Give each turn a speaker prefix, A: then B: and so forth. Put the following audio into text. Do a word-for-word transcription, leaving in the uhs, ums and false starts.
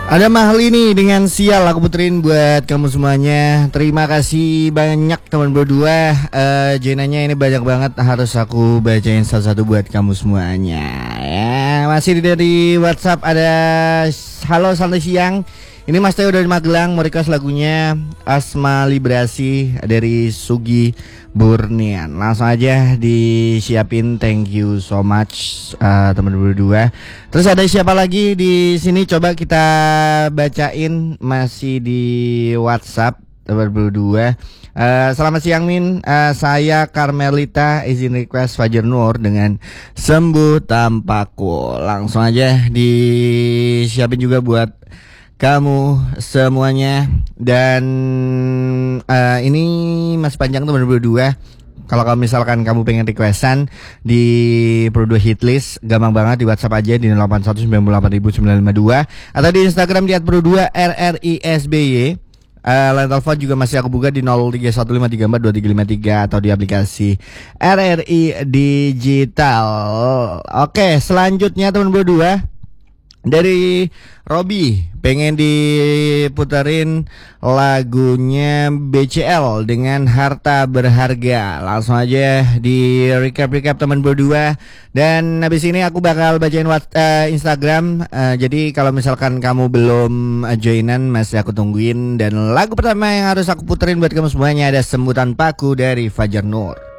A: Ada Mahli nih dengan Sial, aku puterin buat kamu semuanya. Terima kasih banyak teman berdua. uh, Jenanya ini banyak banget, harus aku bacain satu-satu buat kamu semuanya ya. Masih dari WhatsApp ada halo santai siang. Ini Mas Teo dari Magelang mau request lagunya Asma Librasi dari Sugi Burnian. Langsung aja disiapin, thank you so much uh, teman berdua. Terus ada siapa lagi di sini? Coba kita bacain, masih di WhatsApp teman berdua. Uh, selamat siang Min, uh, saya Carmelita izin request Fajar Nur dengan Sembuh Tanpaku. Langsung aja disiapin juga buat kamu semuanya. Dan uh, ini masih panjang teman berdua. Kalau kamu misalkan kamu pengen requestan di Pro dua Hitlist, gampang banget di WhatsApp aja di nol delapan satu sembilan delapan sembilan lima dua atau di Instagram di at pro dua r r i s b y. Uh, line telepon juga masih aku buka di nol tiga satu lima tiga empat dua tiga lima tiga atau di aplikasi R R I Digital. Oke, selanjutnya teman berdua dari Robi pengen diputerin lagunya B C L dengan Harta Berharga. Langsung aja di recap-recap teman berdua. Dan habis ini aku bakal bacain what, uh, Instagram. uh, Jadi kalau misalkan kamu belum uh, joinan, masih aku tungguin. Dan lagu pertama yang harus aku puterin buat kamu semuanya ada Sembuh Tanpaku dari Fajar Nur.